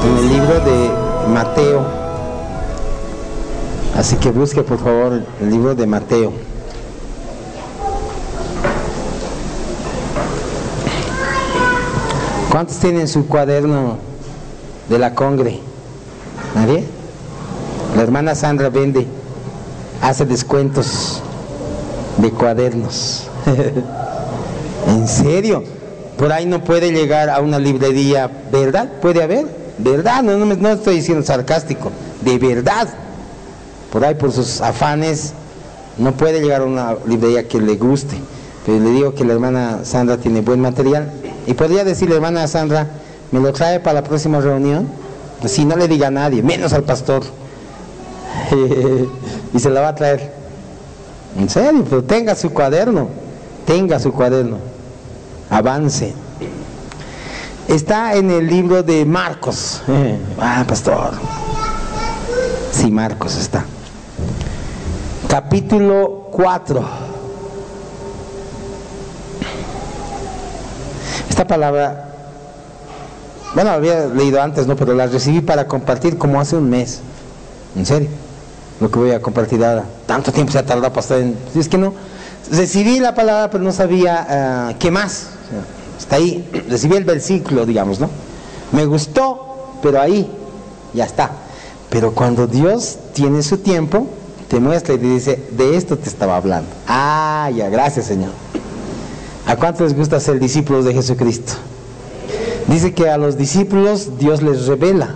en el libro de Mateo. Así que busque por favor el libro de Mateo. ¿Cuántos tienen su cuaderno de la congre? ¿Nadie? La hermana Sandra vende, hace descuentos de cuadernos. ¿En serio? Por ahí no puede llegar a una librería, ¿verdad? ¿Puede haber? ¿Verdad? No estoy diciendo sarcástico, de verdad. Por ahí por sus afanes no puede llegar a una librería que le guste. Pero le digo que la hermana Sandra tiene buen material. Y podría decirle, hermana Sandra, ¿me lo trae para la próxima reunión? Pues sí, no le diga a nadie, menos al pastor. Y se la va a traer. En serio, pero tenga su cuaderno. Avance. Está en el libro de Marcos. Pastor. Sí, Marcos está. Capítulo 4. Esta palabra, bueno, había leído antes, ¿no? Pero la recibí para compartir como hace un mes. En serio. Lo que voy a compartir ahora. Tanto tiempo se ha tardado para estar en... Si es que no, recibí la palabra, pero no sabía qué más. O sea, hasta ahí, recibí el versículo, digamos, ¿no? Me gustó, pero ahí, ya está. Pero cuando Dios tiene su tiempo, te muestra y te dice, de esto te estaba hablando. Ya, gracias, Señor. ¿A cuántos les gusta ser discípulos de Jesucristo? Dice que a los discípulos Dios les revela.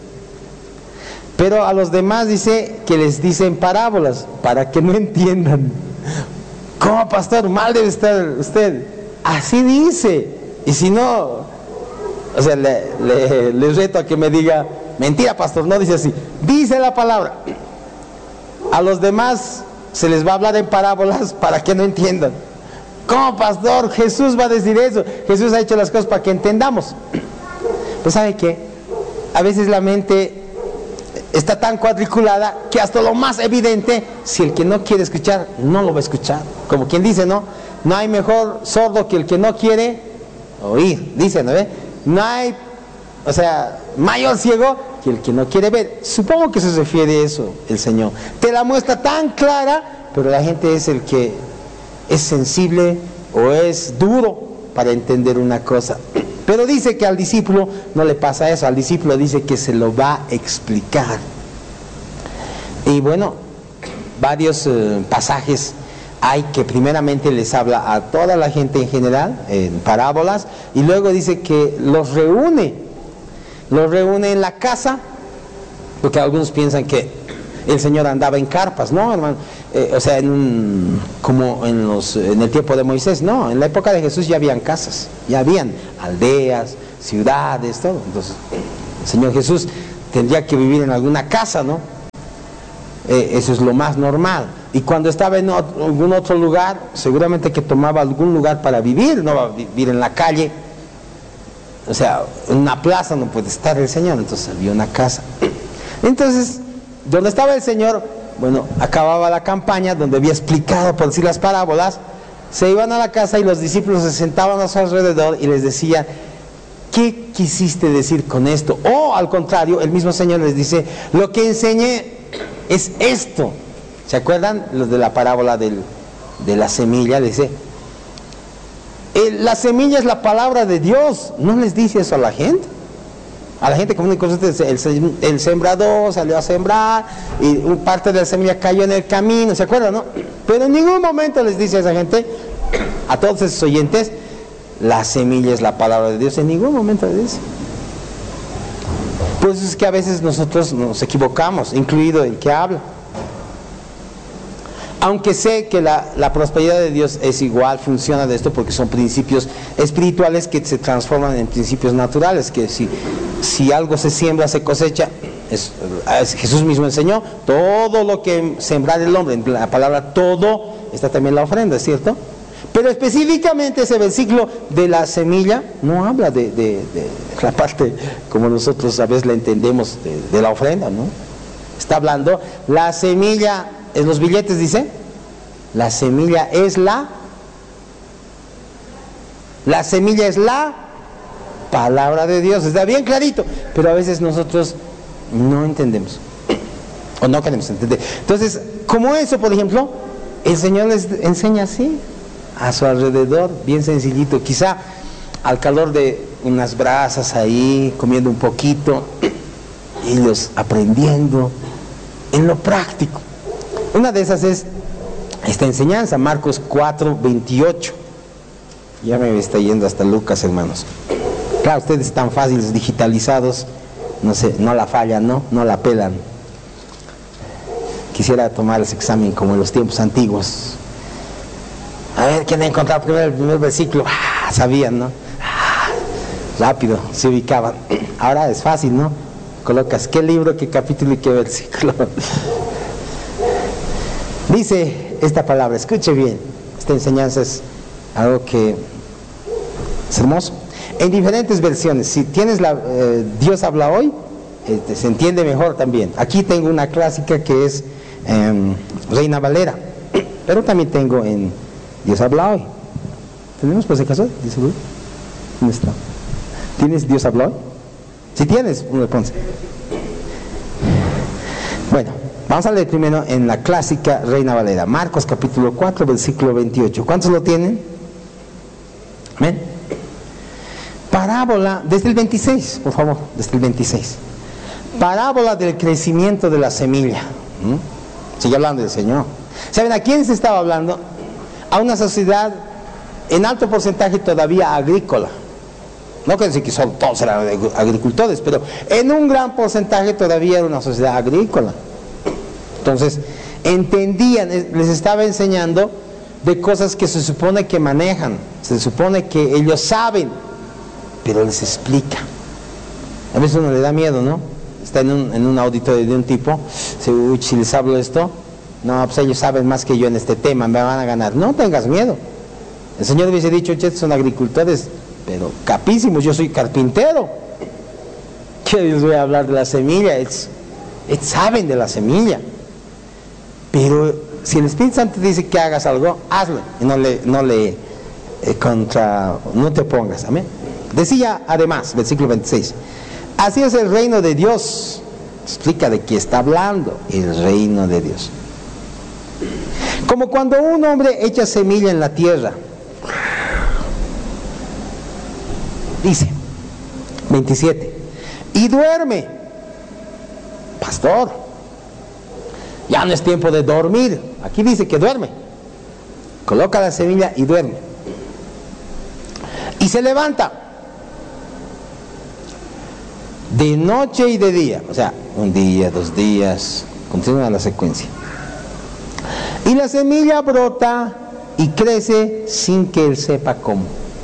Pero a los demás dice que les dicen parábolas para que no entiendan. ¿Cómo, pastor? Mal debe estar usted. Así dice. Y si no, o sea, le reto a que me diga, mentira, pastor, no dice así. Dice la palabra. A los demás se les va a hablar en parábolas para que no entiendan. ¿Cómo, pastor? Jesús va a decir eso. Jesús ha hecho las cosas para que entendamos. Pues ¿sabe qué? A veces la mente está tan cuadriculada que hasta lo más evidente, si el que no quiere escuchar, no lo va a escuchar. Como quien dice, ¿no? No hay mejor sordo que el que no quiere oír. Dice, ¿no? No hay, o sea, mayor ciego que el que no quiere ver. Supongo que se refiere a eso el Señor. Te la muestra tan clara, pero la gente es el que es sensible o es duro para entender una cosa. Pero dice que al discípulo no le pasa eso. Al discípulo dice que se lo va a explicar. Y bueno, varios pasajes hay que primeramente les habla a toda la gente en general, en parábolas, y luego dice que los reúne en la casa, porque algunos piensan que el Señor andaba en carpas. No, hermano. O sea, como en el tiempo de Moisés. No, en la época de Jesús ya habían casas, ya habían aldeas, ciudades, todo. Entonces el Señor Jesús tendría que vivir en alguna casa, ¿no? Eso es lo más normal. Y cuando estaba en algún otro lugar, seguramente que tomaba algún lugar para vivir. No va a vivir en la calle. O sea, en una plaza no puede estar el Señor. Entonces había una casa. Entonces, donde estaba el Señor, bueno, acababa la campaña donde había explicado, por decir, las parábolas. Se iban a la casa y los discípulos se sentaban a su alrededor y les decía, ¿qué quisiste decir con esto? O al contrario, el mismo Señor les dice, lo que enseñé es esto. ¿Se acuerdan? Los de la parábola de la semilla. Les dice, la semilla es la palabra de Dios. ¿No les dice eso a la gente? A la gente común y corriente, el sembrador salió a sembrar y parte de la semilla cayó en el camino, ¿se acuerdan, no? Pero en ningún momento les dice a esa gente, a todos esos oyentes, la semilla es la palabra de Dios. En ningún momento les dice. Pues es que a veces nosotros nos equivocamos, incluido el que habla. Aunque sé que la prosperidad de Dios es igual, funciona de esto porque son principios espirituales que se transforman en principios naturales, que si algo se siembra, se cosecha. Jesús mismo enseñó, todo lo que sembrar el hombre, en la palabra todo, está también la ofrenda, ¿cierto? Pero específicamente ese versículo de la semilla no habla de la parte como nosotros a veces la entendemos de la ofrenda, ¿no? Está hablando, la semilla, en los billetes dice, la semilla es la palabra de Dios, está bien clarito, pero a veces nosotros no entendemos o no queremos entender. Entonces, como eso, por ejemplo, el Señor les enseña así, a su alrededor, bien sencillito, quizá al calor de unas brasas ahí, comiendo un poquito, ellos aprendiendo en lo práctico. Una de esas es esta enseñanza, Marcos 4:28. Ya me está yendo hasta Lucas, hermanos. Claro, ustedes están fáciles, digitalizados, no sé, no la fallan, no la pelan. Quisiera tomar ese examen como en los tiempos antiguos. A ver, ¿quién ha encontrado primero el primer versículo? Sabían, ¿no? Rápido, se ubicaban. Ahora es fácil, ¿no? Colocas qué libro, qué capítulo y qué versículo. Dice esta palabra, escuche bien, esta enseñanza es algo que es hermoso. En diferentes versiones, si tienes Dios habla hoy, se entiende mejor también. Aquí tengo una clásica que es Reina Valera, pero también tengo en Dios habla hoy. ¿Tenemos por si acaso? ¿Dónde está? ¿Tienes Dios habla hoy? Si tienes, ponse. Bueno, vamos a leer primero en la clásica Reina Valera, Marcos capítulo 4, versículo 28. ¿Cuántos lo tienen? Amén. Parábola, desde el 26, por favor, desde el 26. Parábola del crecimiento de la semilla. Sigue hablando del Señor. ¿Saben a quién se estaba hablando? A una sociedad en alto porcentaje todavía agrícola. No quiere decir que todos eran agricultores, pero en un gran porcentaje todavía era una sociedad agrícola. Entonces, entendían, les estaba enseñando de cosas que se supone que manejan, se supone que ellos saben, pero les explica. A veces uno le da miedo, ¿no? Está en un auditorio de un tipo, si les hablo esto, no, pues ellos saben más que yo en este tema, me van a ganar. No tengas miedo. El Señor hubiese dicho, estos son agricultores, pero capísimos, yo soy carpintero. ¿Qué les voy a hablar de la semilla? Ellos saben de la semilla. Pero si el Espíritu Santo dice que hagas algo, hazlo. Y no te pongas. Amén. Decía además, versículo 26, así es el reino de Dios. Explica de qué está hablando el reino de Dios. Como cuando un hombre echa semilla en la tierra. Dice 27, y duerme. Pastor, ya no es tiempo de dormir. Aquí dice que duerme. Coloca la semilla y duerme. Y se levanta de noche y de día. O sea, un día, 2 días, continúa la secuencia. Y la semilla brota y crece sin que él sepa cómo.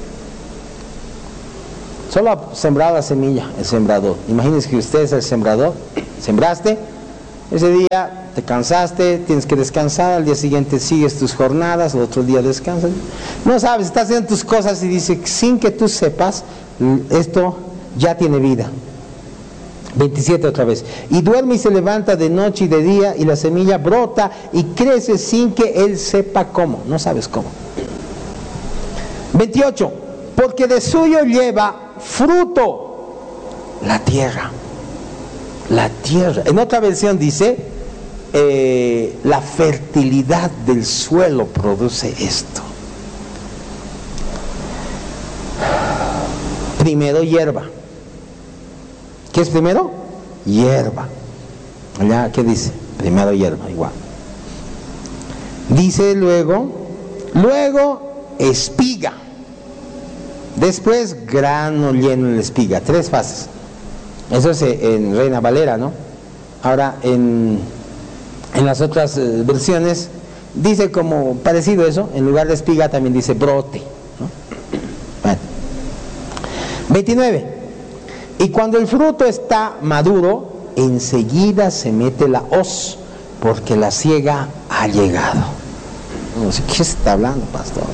Solo ha sembrado la semilla, el sembrador. Imagínense que usted es el sembrador, sembraste, ese día te cansaste, tienes que descansar, al día siguiente sigues tus jornadas, el otro día descansas. No sabes, estás haciendo tus cosas y dice, sin que tú sepas, esto ya tiene vida. 27 otra vez. Y duerme y se levanta de noche y de día, y la semilla brota y crece sin que él sepa cómo. No sabes cómo. 28. Porque de suyo lleva fruto la tierra. La tierra. En otra versión dice, la fertilidad del suelo produce esto. Primero hierba. ¿Qué es primero? Hierba. Allá, ¿qué dice? Primero hierba, igual. Dice luego espiga. Después grano lleno en la espiga. 3 fases. Eso es en Reina Valera, ¿no? Ahora en las otras versiones dice como parecido eso. En lugar de espiga también dice brote, ¿no? Bueno. 29. Y cuando el fruto está maduro, enseguida se mete la hoz, porque la siega ha llegado. No sé, ¿qué se está hablando, pastor?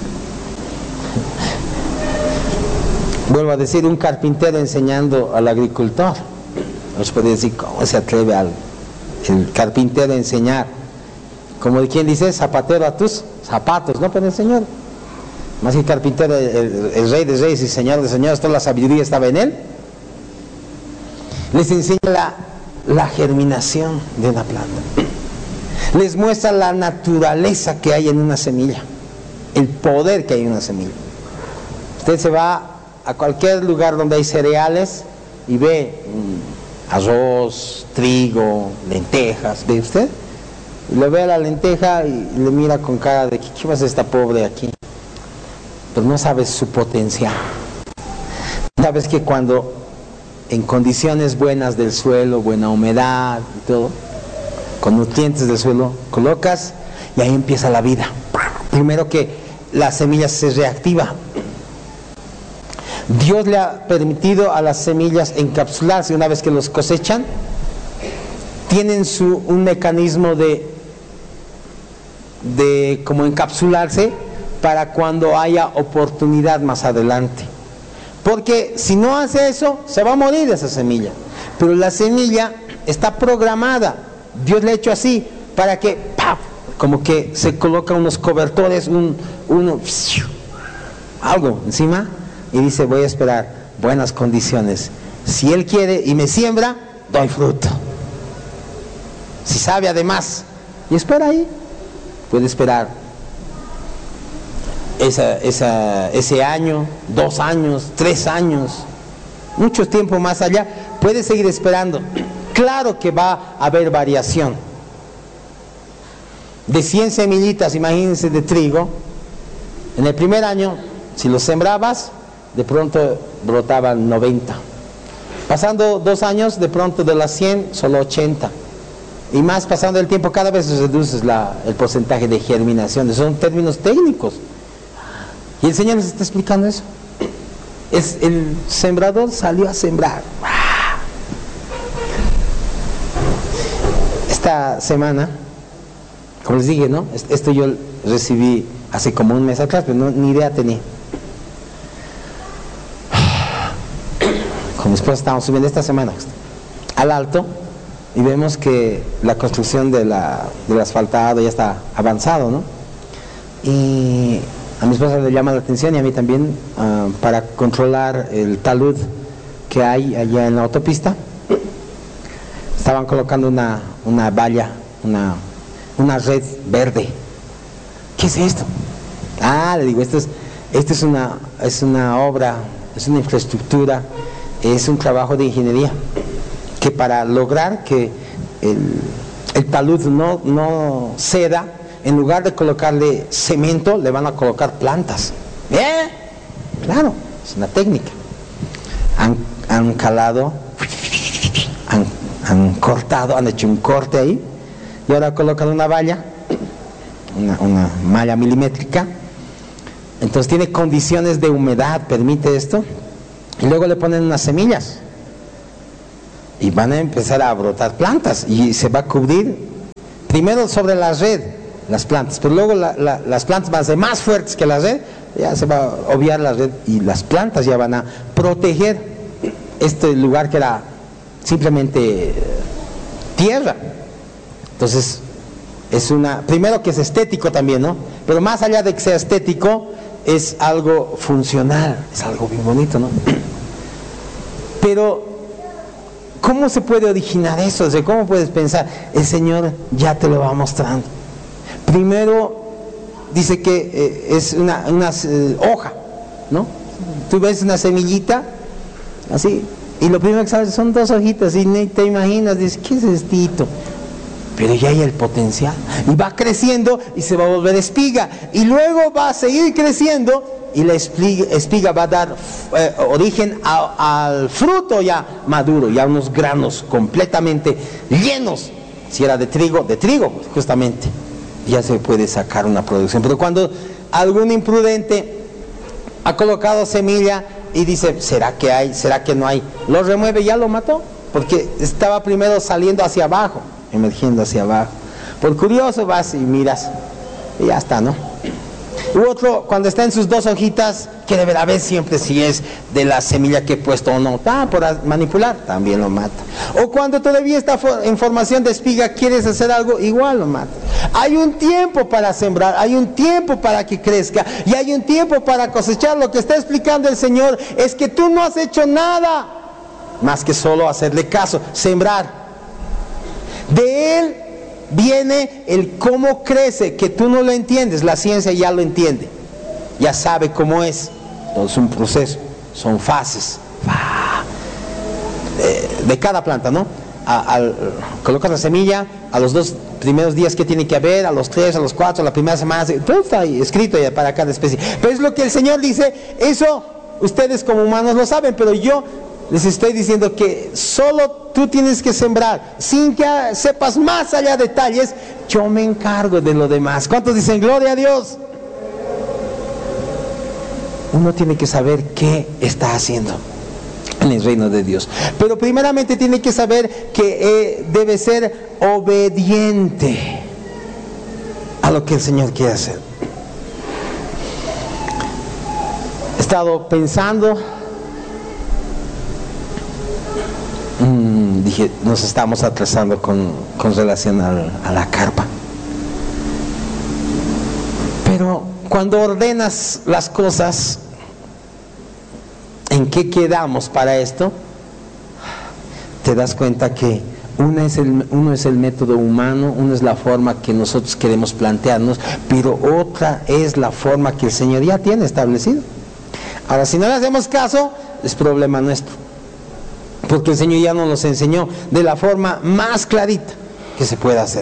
Vuelvo a decir, un carpintero enseñando al agricultor. Nos puede decir, ¿cómo se atreve el carpintero a enseñar? Como de quien dice, zapatero a tus zapatos, ¿no? Pero el Señor Más que carpintero, el rey de reyes y señor de señores, toda la sabiduría estaba en él. Les enseña la germinación de una planta. Les muestra la naturaleza que hay en una semilla, el poder que hay en una semilla. Usted se va a cualquier lugar donde hay cereales y ve arroz, trigo, lentejas, ¿ve usted? Y le ve a la lenteja y le mira con cara de ¿qué va a hacer esta pobre aquí? Pero no sabes su potencial. Sabes que cuando en condiciones buenas del suelo, buena humedad y todo, con nutrientes del suelo, colocas y ahí empieza la vida. Primero que la semilla se reactiva. Dios le ha permitido a las semillas encapsularse. Una vez que los cosechan, tienen un mecanismo de como encapsularse para cuando haya oportunidad más adelante. Porque si no hace eso, se va a morir esa semilla. Pero la semilla está programada. Dios le ha hecho así para que, ¡paf!, como que se colocan unos cobertores, algo encima, y dice: voy a esperar buenas condiciones. Si Él quiere y me siembra, doy fruto. Si sabe además, y espera ahí, puede esperar ese año, 2 años, 3 años, mucho tiempo más allá, puede seguir esperando. Claro que va a haber variación. De 100 semillitas, imagínense, de trigo, en el primer año, si los sembrabas, de pronto brotaban 90. Pasando 2 años, de pronto de las 100, solo 80. Y más pasando el tiempo, cada vez se reduce el porcentaje de germinación. Son términos técnicos. Y el Señor nos está explicando eso. El sembrador salió a sembrar. Esta semana, como les dije, ¿no? Esto yo recibí hace como un mes atrás, pero ni idea tenía. Con mi esposa estábamos subiendo esta semana al alto y vemos que la construcción del asfaltado ya está avanzado, ¿no? Y a mi esposa le llama la atención, y a mí también, para controlar el talud que hay allá en la autopista. Estaban colocando una valla, una red verde. ¿Qué es esto? Le digo, esto es una obra, es una infraestructura, es un trabajo de ingeniería, que para lograr que el talud no ceda, en lugar de colocarle cemento, le van a colocar plantas. Claro, es una técnica. Han calado, han cortado, han hecho un corte ahí, y ahora colocan una valla, una malla milimétrica. Entonces tiene condiciones de humedad, permite esto, y luego le ponen unas semillas y van a empezar a brotar plantas, y se va a cubrir primero sobre la red las plantas, pero luego las plantas van a ser más fuertes que la red, ya se va a obviar la red y las plantas ya van a proteger este lugar que era simplemente tierra. Entonces primero que es estético también, ¿no? Pero más allá de que sea estético, es algo funcional, es algo bien bonito, ¿no? Pero ¿cómo se puede originar eso? O sea, ¿cómo puedes pensar? El Señor ya te lo va mostrando. Primero dice que es una hoja, ¿no? Tú ves una semillita así, y lo primero que sabes son 2 hojitas, y ni te imaginas, dices, ¿qué es esto? Pero ya hay el potencial, y va creciendo y se va a volver espiga, y luego va a seguir creciendo, y la espiga va a dar origen al fruto ya maduro, ya unos granos completamente llenos. Si era de trigo, justamente, ya se puede sacar una producción. Pero cuando algún imprudente ha colocado semilla y dice, ¿será que hay? ¿Será que no hay? Lo remueve, ya lo mató, porque estaba primero saliendo hacia abajo, emergiendo hacia abajo. Por curioso vas y miras, y ya está, ¿no? U otro, cuando está en sus 2 hojitas, quiere ver a ver siempre si es de la semilla que he puesto o no. Por manipular, también lo mata. O cuando todavía está en formación de espiga, quieres hacer algo, igual lo mata. Hay un tiempo para sembrar, hay un tiempo para que crezca y hay un tiempo para cosechar. Lo que está explicando el Señor es que tú no has hecho nada más que solo hacerle caso, sembrar. De Él viene el cómo crece, que tú no lo entiendes, la ciencia ya lo entiende, ya sabe cómo es. Todo es un proceso, son fases de cada planta, ¿no? Colocas la semilla, a los 2 primeros días que tiene que haber, a los 3, a los 4, a la primera semana, todo está ahí escrito ya para cada especie. Pero es lo que el Señor dice, eso ustedes como humanos lo saben, pero yo les estoy diciendo que solo tú tienes que sembrar, sin que sepas más allá detalles, yo me encargo de lo demás. ¿Cuántos dicen gloria a Dios? Uno tiene que saber qué está haciendo en el reino de Dios, pero primeramente tiene que saber que debe ser obediente a lo que el Señor quiere hacer. He estado pensando, dije, nos estamos atrasando con relación a la carpa. Pero cuando ordenas las cosas, ¿en qué quedamos para esto? Te das cuenta que uno es el método humano, uno es la forma que nosotros queremos plantearnos, pero otra es la forma que el Señor ya tiene establecido. Ahora, si no le hacemos caso, es problema nuestro, porque el Señor ya nos enseñó de la forma más clarita que se puede hacer.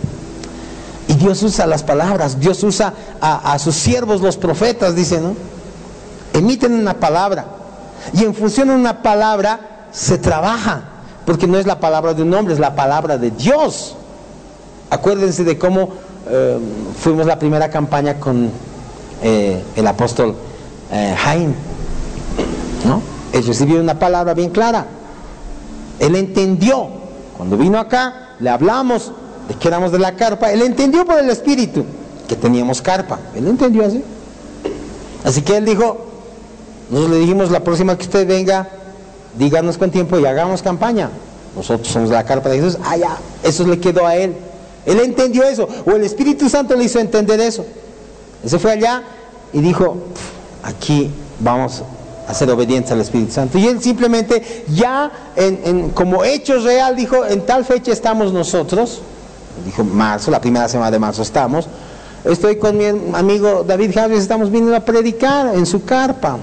Y Dios usa las palabras, Dios usa a sus siervos, los profetas, dice, ¿no? Emiten una palabra, y en función de una palabra se trabaja, porque no es la palabra de un hombre, es la palabra de Dios. Acuérdense de cómo fuimos la primera campaña con el apóstol Jaime, ¿no? Él recibió una palabra bien clara, él entendió. Cuando vino acá, le hablamos de que éramos de la carpa, él entendió por el Espíritu que teníamos carpa, él entendió así. Así que él dijo, nosotros le dijimos, la próxima que usted venga, díganos con tiempo y hagamos campaña. Nosotros somos la carpa de Jesús. Ya, eso le quedó a él. Él entendió eso, o el Espíritu Santo le hizo entender eso. Él se fue allá y dijo, aquí vamos a ser obedientes al Espíritu Santo. Y él simplemente ya como hecho real dijo, en tal fecha estamos nosotros, dijo marzo, la primera semana de marzo estamos, estoy con mi amigo David Javier, estamos viniendo a predicar en su carpa.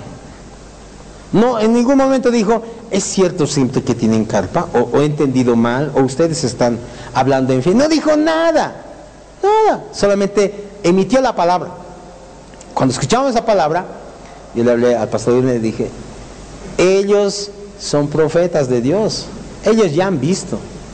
No, en ningún momento dijo, ¿es cierto siempre que tienen carpa? ¿O he entendido mal? ¿O ustedes están hablando en fin? No dijo nada, solamente emitió la palabra. Cuando escuchamos esa palabra, yo le hablé al pastor y le dije, ellos son profetas de Dios, ellos ya han visto,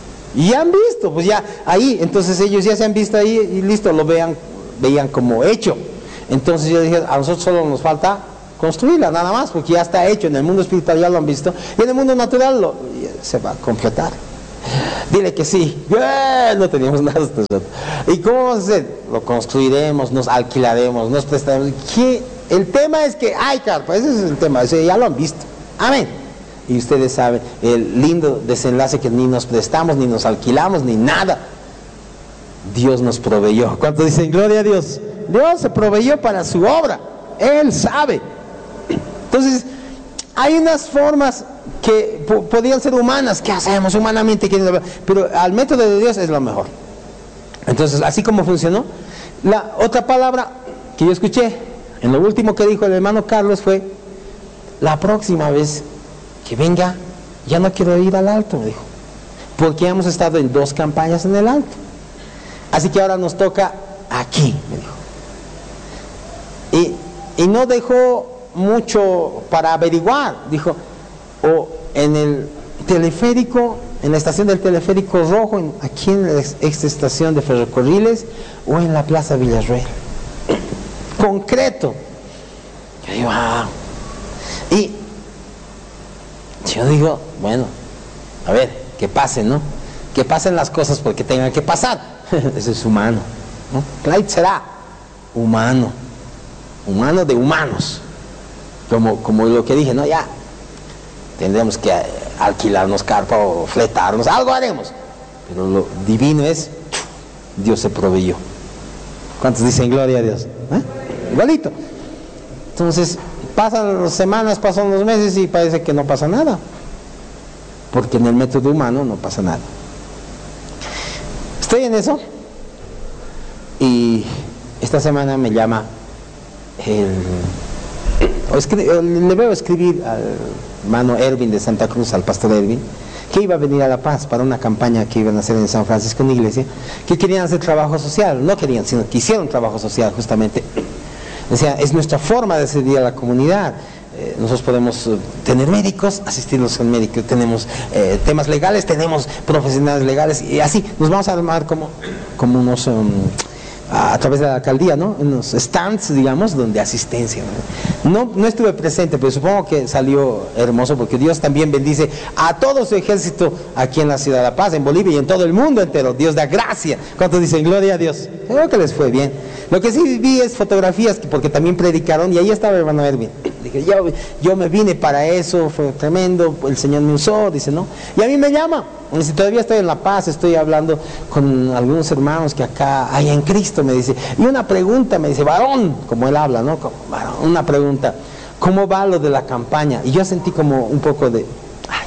pues ya ahí, entonces ellos ya se han visto ahí y listo, lo veían como hecho. Entonces yo dije, a nosotros solo nos falta construirla nada más, porque ya está hecho, en el mundo espiritual ya lo han visto, y en el mundo natural se va a completar. Dile que sí. No teníamos nada. ¿Y cómo vamos a hacer? Lo construiremos, nos alquilaremos, nos prestaremos. El tema es que hay carpa, ese es el tema, ya lo han visto. Amén. Y ustedes saben el lindo desenlace, que ni nos prestamos, ni nos alquilamos, ni nada. Dios nos proveyó. ¿Cuántos dicen gloria a Dios? Dios se proveyó para su obra, Él sabe. Entonces, hay unas formas que podrían ser humanas, que hacemos humanamente, pero al método de Dios es lo mejor. Entonces, así como funcionó. La otra palabra que yo escuché en lo último que dijo el hermano Carlos fue, la próxima vez que venga, ya no quiero ir al alto, me dijo, porque hemos estado en 2 campañas en el alto, así que ahora nos toca aquí, me dijo. Y no dejó mucho para averiguar, dijo, o en el teleférico, en la estación del teleférico rojo, aquí en la ex estación de ferrocarriles, o en la Plaza Villarreal. Concreto. Yo digo, y yo digo, bueno, a ver, que pasen, ¿no? Que pasen las cosas porque tengan que pasar. Eso es humano, ¿no? Claro, será humano. humano de humanos, como lo que dije, no, ya tendremos que alquilarnos carpa o fletarnos, algo haremos, pero lo divino es, Dios se proveyó. ¿Cuántos dicen gloria a Dios? Igualito. Entonces pasan las semanas, pasan los meses y parece que no pasa nada, porque en el método humano no pasa nada. Estoy en eso y esta semana me llama le veo escribir al hermano Erwin de Santa Cruz, al pastor Erwin, que iba a venir a La Paz para una campaña que iban a hacer en San Francisco, en una iglesia, que querían hacer trabajo social, no querían, sino que hicieron trabajo social justamente. O sea, es nuestra forma de servir a la comunidad. Nosotros podemos tener médicos, asistirlos al médico, tenemos temas legales, tenemos profesionales legales, y así nos vamos a armar como unos a través de la alcaldía, ¿no? Unos stands, digamos, donde asistencia. No estuve presente, pero supongo que salió hermoso, porque Dios también bendice a todo su ejército aquí en la ciudad de La Paz, en Bolivia y en todo el mundo entero. Dios da gracia. ¿Cuántos dicen gloria a Dios? Creo que les fue bien. Lo que sí vi es fotografías, porque también predicaron, y ahí estaba el hermano Erwin. Dije, yo me vine para eso, fue tremendo, el Señor me usó, dice, ¿no? Y a mí me llama, dice, todavía estoy en La Paz, estoy hablando con algunos hermanos que acá hay en Cristo, me dice, y una pregunta, me dice, varón, como él habla, ¿no? Como varón, una pregunta, ¿cómo va lo de la campaña? Y yo sentí como un poco de, ay,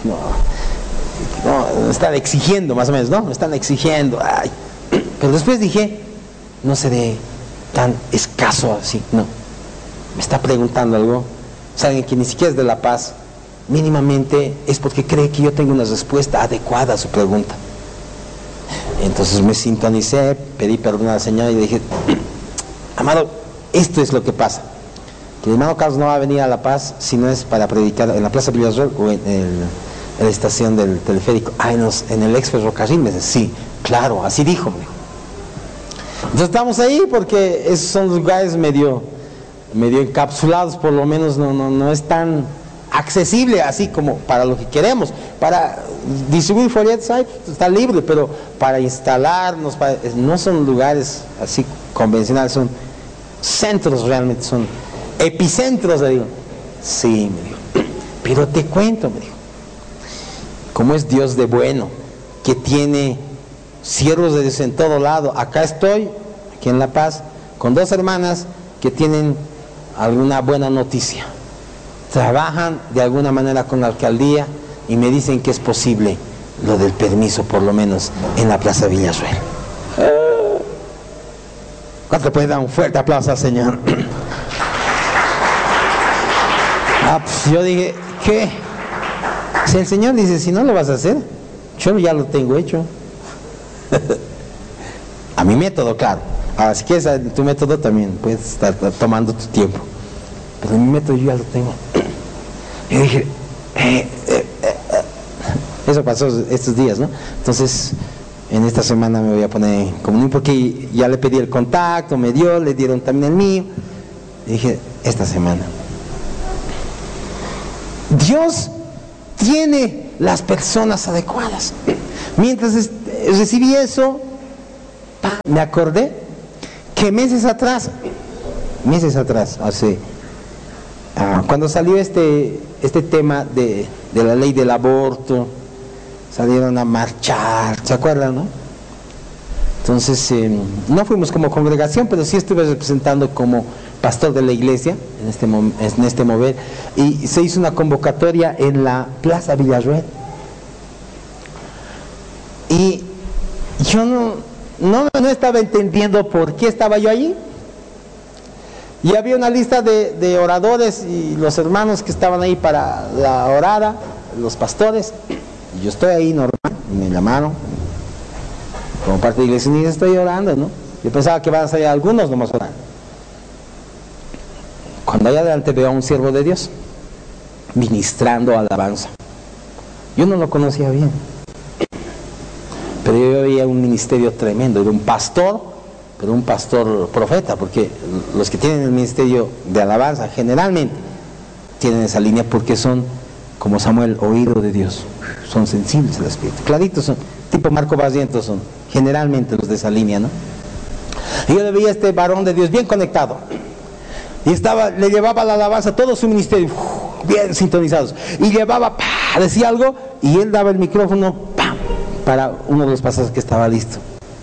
no, me están exigiendo, más o menos, ¿no? Me están exigiendo, ay. Pero después dije, no seré tan escaso así, no. Me está preguntando algo, saben que ni siquiera es de La Paz, mínimamente es porque cree que yo tengo una respuesta adecuada a su pregunta. Entonces me sintonicé, pedí perdón a la señora y le dije, amado, esto es lo que pasa, que el hermano Carlos no va a venir a La Paz si no es para predicar en la Plaza Villarreal o en la estación del teleférico. En el ex ferrocarril. Me dice, sí, claro, así dijo. Entonces estamos ahí porque esos son lugares medio encapsulados, por lo menos no es tan accesible así como para lo que queremos. Para distribuir folletos está libre, pero para instalarnos, no son lugares así convencionales, son centros realmente, son epicentros, le digo. Sí, me dijo, pero te cuento, me dijo, cómo es Dios de bueno, que tiene siervos de Dios en todo lado. Acá estoy, aquí en La Paz, con dos hermanas que tienen alguna buena noticia, trabajan de alguna manera con la alcaldía y me dicen que es posible lo del permiso, por lo menos en la Plaza Villarreal. ¿Cuánto puede dar un fuerte aplauso al Señor? Yo dije, ¿qué? Si el Señor dice, si no lo vas a hacer, yo ya lo tengo hecho. A mi método, claro. Ahora, si quieres tu método también puedes estar tomando tu tiempo, pero mi método yo ya lo tengo. Yo dije, eso pasó estos días, ¿no? Entonces, en esta semana me voy a poner en comunión, porque ya le pedí el contacto, le dieron también el mío. Y dije, esta semana Dios tiene las personas adecuadas. Mientras recibí eso, me acordé que meses atrás, cuando salió este tema de la ley del aborto, salieron a marchar, ¿se acuerdan, no? Entonces, no fuimos como congregación, pero sí estuve representando como pastor de la iglesia en este mover, y se hizo una convocatoria en la Plaza Villarreal. Y yo no estaba entendiendo por qué estaba yo allí. Y había una lista de oradores y los hermanos que estaban ahí para la orada, los pastores. Y yo estoy ahí normal, y me llamaron como parte de la iglesia y estoy orando, ¿no? Yo pensaba que van a salir algunos nomás orando. Cuando allá adelante veo a un siervo de Dios ministrando alabanza. Yo no lo conocía bien, pero yo veía un ministerio tremendo. Era un pastor, pero un pastor profeta, porque los que tienen el ministerio de alabanza generalmente tienen esa línea, porque son como Samuel, oído de Dios, son sensibles al espíritu, claritos, son tipo Marco Barrientos, son generalmente los de esa línea, ¿no? Y yo le veía a este varón de Dios bien conectado. Y le llevaba la alabanza, todo su ministerio, bien sintonizados. Y llevaba, decía algo, y él daba el micrófono, para uno de los pasajes que estaba listo.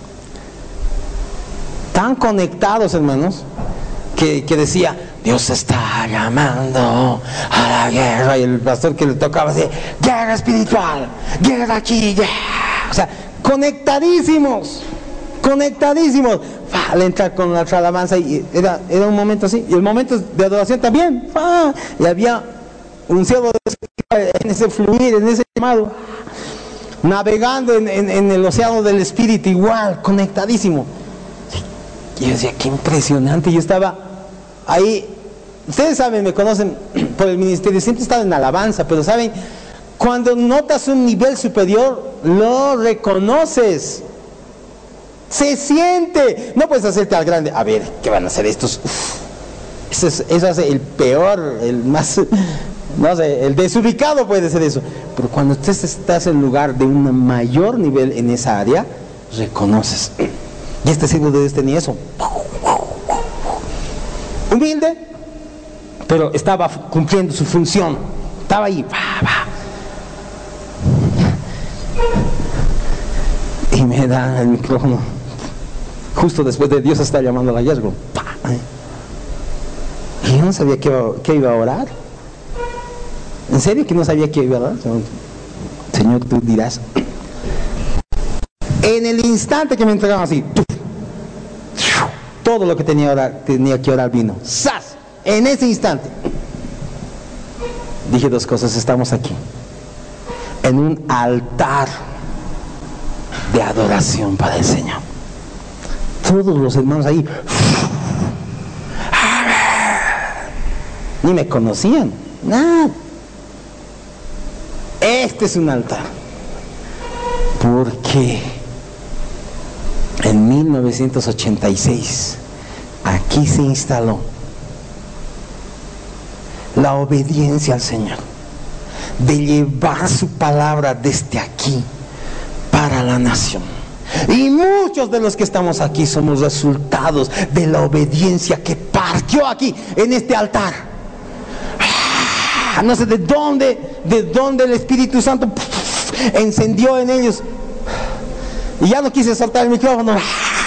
Tan conectados, hermanos, que decía, Dios está llamando a la guerra. Y el pastor que le tocaba decía, guerra espiritual, guerra aquí, guerra. O sea, conectadísimos. Al entrar con la alabanza, y era un momento así. Y el momento de adoración también. Y había un cielo en ese fluir, en ese llamado, navegando en el océano del Espíritu, igual, conectadísimo. Y yo decía, qué impresionante. Yo estaba ahí. Ustedes saben, me conocen por el ministerio, siempre he estado en alabanza, pero saben, cuando notas un nivel superior, lo reconoces. Se siente. No puedes hacerte al grande. A ver, ¿qué van a hacer estos? Eso hace el peor, el más, no sé, el desubicado puede ser eso. Pero cuando tú estás en lugar de un mayor nivel en esa área, reconoces. Y este siervo de Dios tenía eso. Humilde, pero estaba cumpliendo su función. Estaba ahí. Y me da el micrófono. Justo después de Dios está llamando a la guerra. Y yo no sabía que iba a orar. ¿En serio que no sabía que iba a orar? Señor, tú dirás. En el instante que me entregaron así, todo lo que tenía que orar vino. ¡Sas! En ese instante. Dije dos cosas, estamos aquí. En un altar de adoración para el Señor. Todos los hermanos ahí. Ni me conocían. Nada. Este es un altar. Porque en 1986 aquí se instaló la obediencia al Señor, de llevar su palabra desde aquí para la nación. Y muchos de los que estamos aquí somos resultados de la obediencia que partió aquí en este altar. No sé de dónde el Espíritu Santo encendió en ellos. Y ya no quise soltar el micrófono.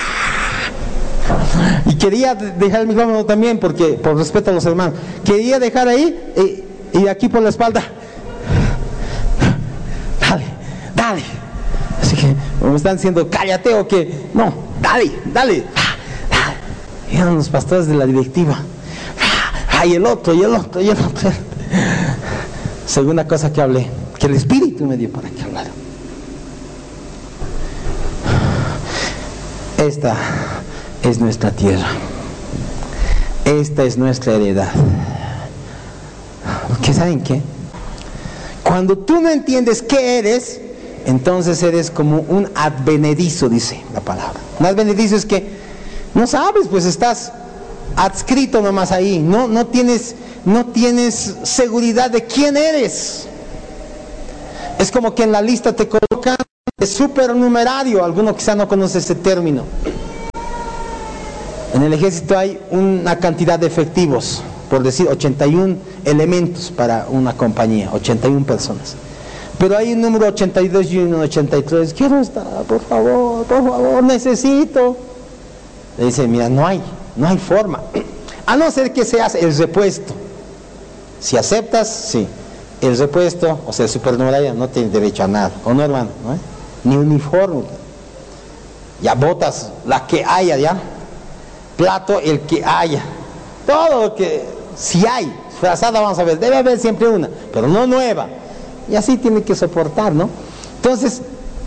Y quería dejar el micrófono también, porque por respeto a los hermanos, quería dejar ahí y aquí por la espalda. Dale. Así que me están diciendo, cállate o que no, dale. Y eran los pastores de la directiva. Y el otro. Segunda cosa que hablé, que el Espíritu me dio para que hablara. Esta es nuestra tierra. Esta es nuestra heredad. Porque ¿saben qué? Cuando tú no entiendes qué eres, entonces eres como un advenedizo, dice la palabra. Un advenedizo es que no sabes, pues estás adscrito nomás ahí. No tienes seguridad de quién eres. Es como que en la lista te colocan de supernumerario. Alguno quizá no conoce ese término. En el ejército hay una cantidad de efectivos, por decir 81 elementos para una compañía, 81 personas. Pero hay un número 82 y un 83. Quiero estar, por favor, necesito. Le dice, mira, no hay forma. A no ser que seas el repuesto. Si aceptas, sí. El repuesto, o sea, el supernumerario, no tiene derecho a nada. ¿O no, hermano? ¿No? Ni uniforme. Ya botas la que haya, ya. Plato el que haya. Todo lo que, si hay, frazada vamos a ver, debe haber siempre una, pero no nueva. Y así tiene que soportar, ¿no? Entonces,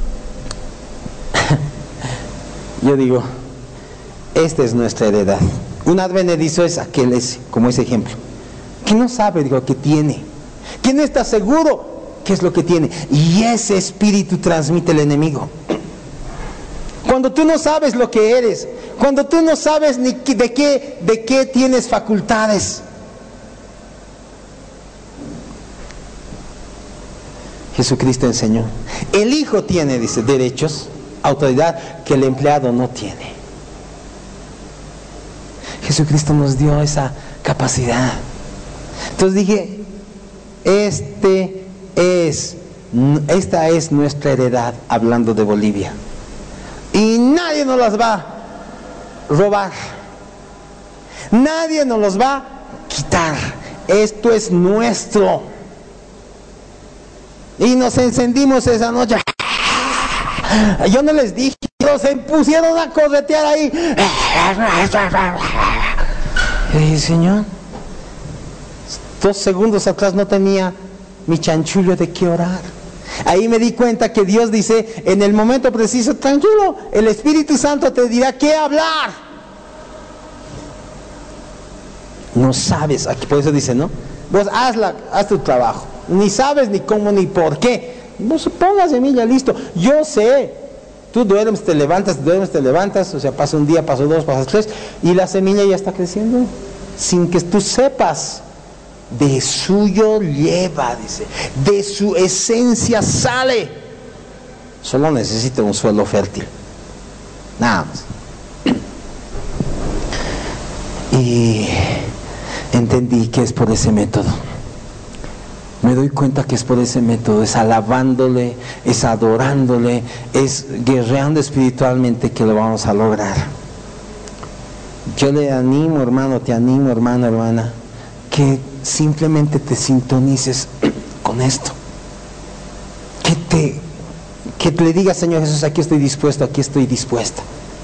yo digo, esta es nuestra heredad. Un advenedizo es aquel, como ese ejemplo, que no sabe, digo, que tiene, que no está seguro qué es lo que tiene. Y ese espíritu transmite el enemigo. Cuando tú no sabes lo que eres, cuando tú no sabes ni de qué tienes facultades. Jesucristo enseñó. El hijo tiene, dice, derechos, autoridad que el empleado no tiene. Jesucristo nos dio esa capacidad. Entonces dije, esta es nuestra heredad, hablando de Bolivia. Y nadie nos las va a robar. Nadie nos los va a quitar. Esto es nuestro. Y nos encendimos esa noche. Yo no les dije, se pusieron a corretear ahí. Y dije, Señor, 2 segundos atrás no tenía mi chanchullo de qué orar. Ahí me di cuenta que Dios dice, en el momento preciso, tranquilo, el Espíritu Santo te dirá qué hablar. No sabes, aquí por eso dice, ¿no? Vos haz tu trabajo. Ni sabes ni cómo ni por qué. Vos ponga semilla, listo. Yo sé. Tú duermes, te levantas, o sea, pasa un día, pasa 2, pasa 3, y la semilla ya está creciendo. Sin que tú sepas. De suyo lleva, dice, de su esencia sale. Solo necesita un suelo fértil, nada más. Y entendí que es por ese método. Me doy cuenta que es por ese método, es alabándole, es adorándole, es guerreando espiritualmente que lo vamos a lograr. Yo le animo, hermano, te animo, hermano, hermana, que simplemente te sintonices con esto, que le digas, Señor Jesús, aquí estoy dispuesto, aquí estoy dispuesta.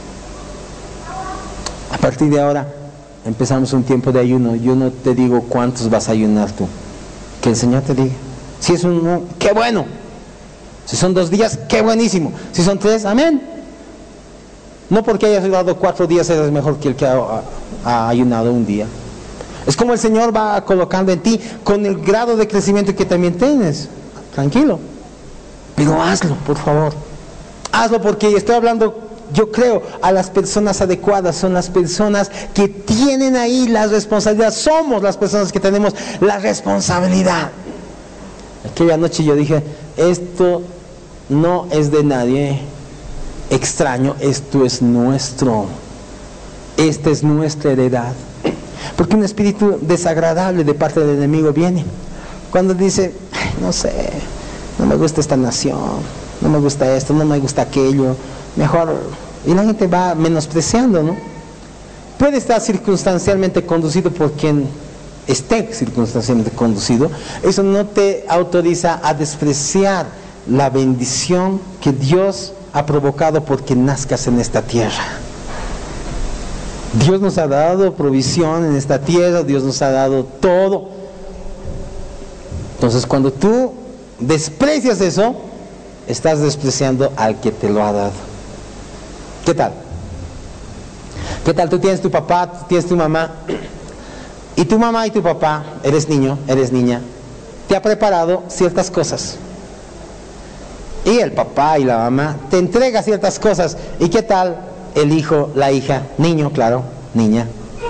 A partir de ahora empezamos un tiempo de ayuno. Yo no te digo cuántos vas a ayunar tú, que el Señor te diga. Si es uno, qué bueno. Si son 2 días, qué buenísimo. Si son 3, amén. No porque hayas ayunado 4 días eres mejor que el que ha ayunado un día. Es como el Señor va colocando en ti con el grado de crecimiento que también tienes. Tranquilo. Pero hazlo, por favor. Hazlo, porque estoy hablando, yo creo, a las personas adecuadas. Son las personas que tienen ahí la responsabilidad. Somos las personas que tenemos la responsabilidad. Aquella noche yo dije, esto no es de nadie extraño, esto es nuestro. Esta es nuestra heredad. Porque un espíritu desagradable de parte del enemigo viene cuando dice, no sé, no me gusta esta nación, no me gusta esto, no me gusta aquello, mejor, y la gente va menospreciando, ¿no? Puede estar circunstancialmente conducido por quien esté circunstancialmente conducido. Eso no te autoriza a despreciar la bendición que Dios ha provocado porque nazcas en esta tierra. Dios nos ha dado provisión en esta tierra, Dios nos ha dado todo. Entonces, cuando tú desprecias eso, estás despreciando al que te lo ha dado. ¿Qué tal? ¿Qué tal? Tú tienes tu papá, tú tienes tu mamá, y tu mamá y tu papá, eres niño, eres niña, te ha preparado ciertas cosas. Y el papá y la mamá te entrega ciertas cosas. ¿Y qué tal el hijo, la hija, niño, claro, niña?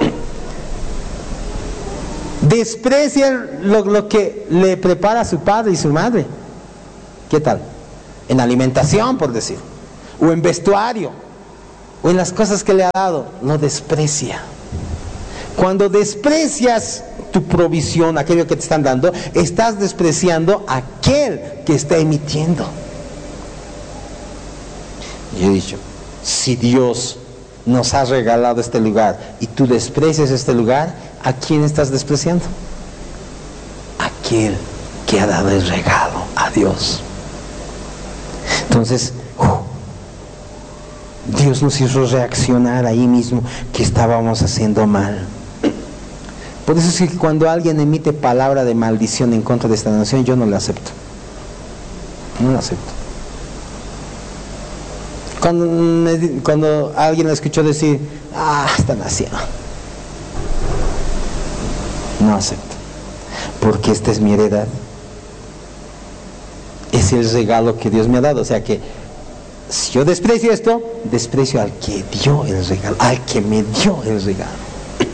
Desprecia lo que le prepara su padre y su madre. ¿Qué tal? En alimentación, por decir, o en vestuario, o en las cosas que le ha dado, lo desprecia. Cuando desprecias tu provisión, aquello que te están dando, estás despreciando a aquel que está emitiendo. Yo he dicho, si Dios nos ha regalado este lugar y tú desprecias este lugar, ¿a quién estás despreciando? Aquel que ha dado el regalo, a Dios. Entonces, Dios nos hizo reaccionar ahí mismo que estábamos haciendo mal. Por eso es que cuando alguien emite palabra de maldición en contra de esta nación, yo no la acepto. No la acepto. Cuando alguien la escuchó decir, esta nación, no acepto, porque esta es mi heredad, es el regalo que Dios me ha dado. O sea que si yo desprecio esto, desprecio al que dio el regalo, al que me dio el regalo.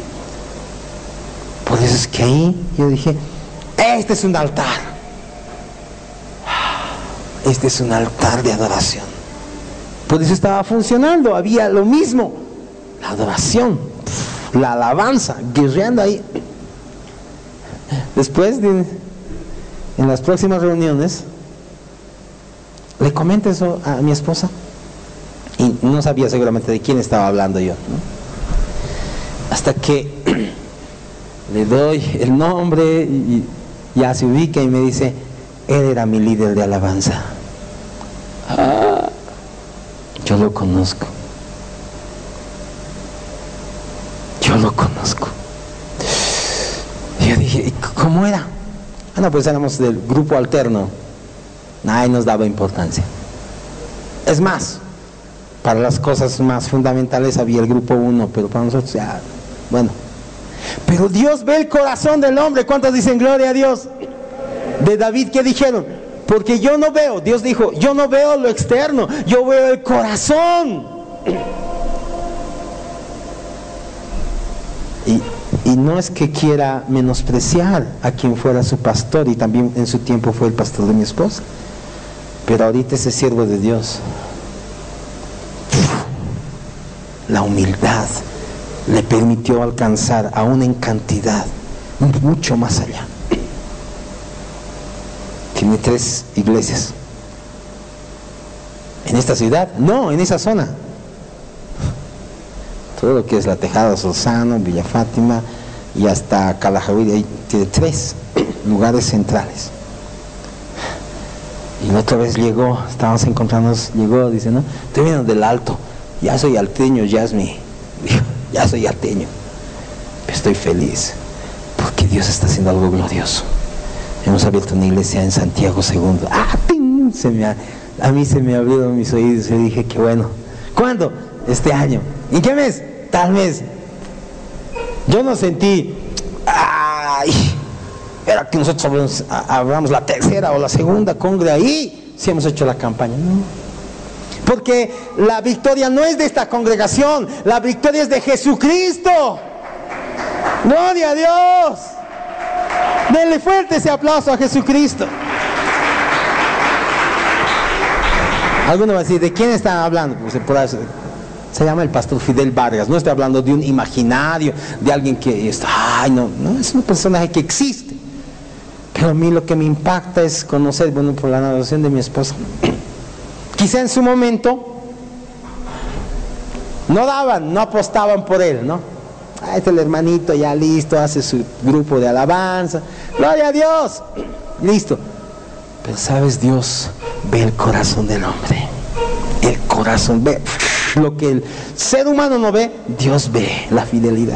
Por eso es que ahí yo dije, este es un altar, este es un altar de adoración. Por eso estaba funcionando, había lo mismo, la adoración, la alabanza, guerreando ahí. Después, en las próximas reuniones, le comento eso a mi esposa. Y no sabía seguramente de quién estaba hablando yo, ¿no? Hasta que le doy el nombre y ya se ubica y me dice: él era mi líder de alabanza. Yo lo conozco. Yo lo conozco. Y yo dije: ¿cómo era? No, pues éramos del grupo alterno. Nadie nos daba importancia. Es más, para las cosas más fundamentales había el grupo 1, pero para nosotros ya, bueno. Pero Dios ve el corazón del hombre. ¿Cuántos dicen gloria a Dios? De David, ¿qué dijeron? Porque yo no veo, Dios dijo, yo no veo lo externo, yo veo el corazón. Y no es que quiera menospreciar a quien fuera su pastor, y también en su tiempo fue el pastor de mi esposa, pero ahorita ese siervo de Dios, la humildad le permitió alcanzar aún en cantidad mucho más allá. Tiene 3 iglesias en esta ciudad, no, en esa zona. Todo lo que es La Tejada, Solzano, Villa Fátima y hasta Calajaví, ahí tiene 3 lugares centrales. Y la otra vez llegó, estábamos encontrándonos, llegó, dice, no, estoy viendo del Alto, ya soy alteño, Yasmi, ya soy alteño, pero estoy feliz porque Dios está haciendo algo glorioso. Hemos abierto una iglesia en Santiago II. ¡Ting! A mí se me abrieron mis oídos y dije: qué bueno. ¿Cuándo? Este año. ¿En qué mes? Tal mes. Yo no sentí, era que nosotros abramos la tercera o la segunda congre ahí, si hemos hecho la campaña. No. Porque la victoria no es de esta congregación, la victoria es de Jesucristo. ¡Gloria a Dios! Denle fuerte ese aplauso a Jesucristo. Alguno va a decir: ¿de quién están hablando? Pues se llama el pastor Fidel Vargas. No estoy hablando de un imaginario, de alguien que está, no, es un personaje que existe. Pero a mí lo que me impacta es conocer, bueno, por la narración de mi esposa, quizá en su momento no apostaban por él, ¿no? Este es el hermanito ya listo, hace su grupo de alabanza, gloria a Dios, listo. Pero sabes, Dios ve el corazón del hombre. El corazón ve lo que el ser humano no ve, Dios ve la fidelidad.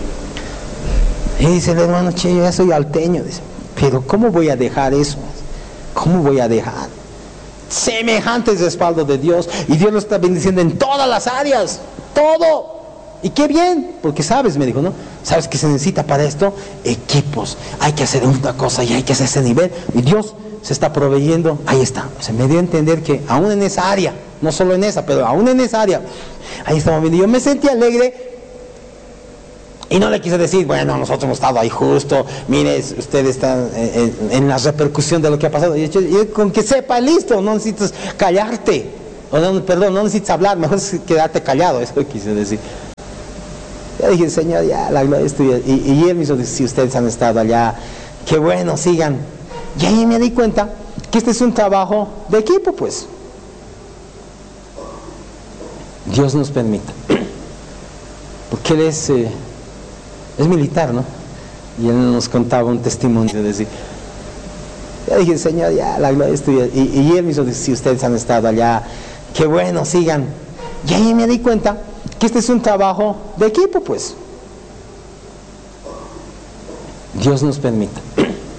Y dice el hermano: che, yo ya soy alteño. Dice: pero ¿cómo voy a dejar eso? ¿Cómo voy a dejar semejante respaldo de Dios? Y Dios lo está bendiciendo en todas las áreas, todo. Y qué bien, porque sabes, me dijo, ¿no? ¿Sabes qué se necesita para esto? Equipos. Hay que hacer una cosa y hay que hacer ese nivel. Y Dios se está proveyendo. Ahí está. O sea, me dio a entender que aún en esa área, no solo en esa, pero aún en esa área, ahí estamos viendo. Yo me sentí alegre y no le quise decir: bueno, nosotros hemos estado ahí justo, mire, ustedes están en la repercusión de lo que ha pasado. Y con que sepa, listo, no necesitas callarte. No necesitas hablar, mejor es quedarte callado. Eso quise decir. Ya dije: Señor, ya la gloria es tuya. Y él me dijo: si ustedes han estado allá, qué bueno, sigan. Y ahí me di cuenta que este es un trabajo de equipo, pues. Dios nos permita. Porque él es militar, ¿no? Y él nos contaba un testimonio de decir. Ya dije: Señor, ya la gloria es tuya. Y él me dijo: si ustedes han estado allá, qué bueno, sigan. Y ahí me di cuenta que este es un trabajo de equipo, pues. Dios nos permita.